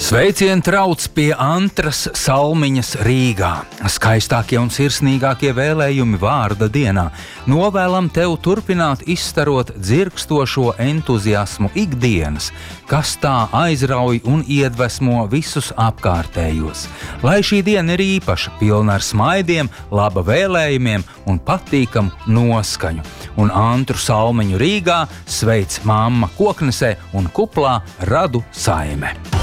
Sveicieni trauc pie Antras Salmiņas Rīgā. Skaistākie un sirsnīgākie vēlējumi vārda dienā. Novēlam tev turpināt izstarot dzirkstošo entuziasmu ikdienas, kas tā aizrauj un iedvesmo visus apkārtējos. Lai šī diena ir īpaša, pilna ar smaidiem, laba vēlējumiem un patīkamu noskaņu. Un Antru Salmiņu Rīgā sveic mamma Koknesē un kuplā Radu Saime.